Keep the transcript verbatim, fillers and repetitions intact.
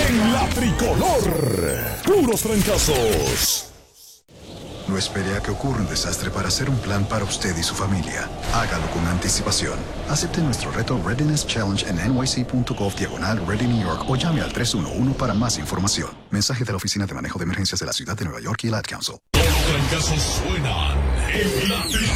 en la tricolor. Puros trancazos. No espere a que ocurra un desastre para hacer un plan para usted y su familia. Hágalo con anticipación. Acepte nuestro reto Readiness Challenge en N Y C punto gov diagonal Ready New York o llame al tres uno uno para más información. Mensaje de la Oficina de Manejo de Emergencias de la Ciudad de Nueva York y el Ad Council. Los trancazos suenan en la tricolor.